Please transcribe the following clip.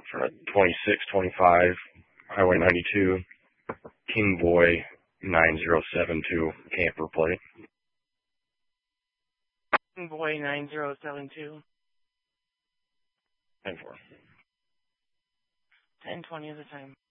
for 2625 Highway 92, King Boy 9072 camper plate. King Boy 9072. 10-4. 10:20 is the time.